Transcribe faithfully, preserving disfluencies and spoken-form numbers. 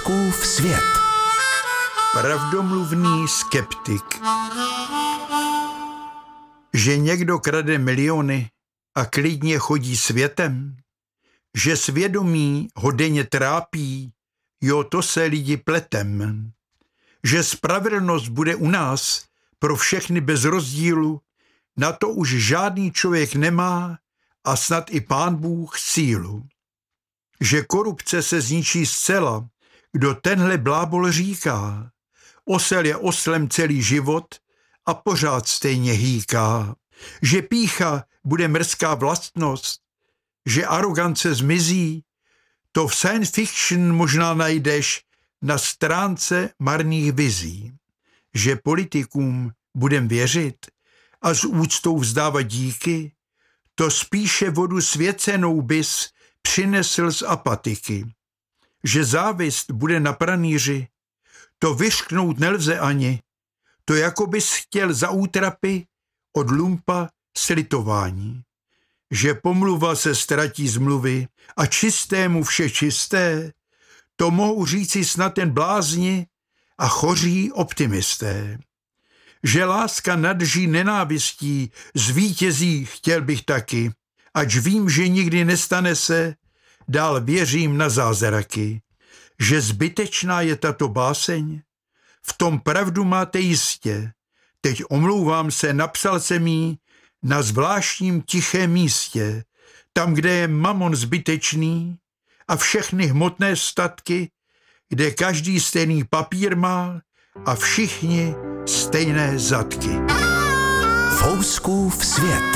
Fouskův svět. Pravdomluvný skeptik. Že někdo krade miliony a klidně chodí světem, že svědomí ho denně trápí, jo, to se lidi pletem. Že spravedlnost bude u nás pro všechny bez rozdílu, na to už žádný člověk nemá a snad i Pán Bůh sílu. Že korupce se zničí zcela, kdo tenhle blábol říká. Osel je oslem celý život a pořád stejně hýká. Že pýcha bude mrzká vlastnost, že arogance zmizí, to v science fiction možná najdeš na stránce marných vizí. Že politikům budem věřit a s úctou vzdávat díky, to spíše vodu svěcenou bys přinesl z apatiky. Že závist bude na pranýři, to vyřknout nelze ani, to jako bys chtěl za útrapy od lumpa slitování. Že pomluva se ztratí z mluvy a čistému vše čisté, to mohou říci snad jen blázni a choří optimisté. Že láska nadrží nenávistí, zvítězí chtěl bych taky, ač vím, že nikdy nestane se, dál věřím na zázraky. Že zbytečná je tato báseň, v tom pravdu máte jistě, teď omlouvám se, napsal jsem jí na zvláštním tichém místě, tam, kde je mamon zbytečný a všechny hmotné statky, kde každý stejný papír má a všichni stejné zadky. Fouskův svět.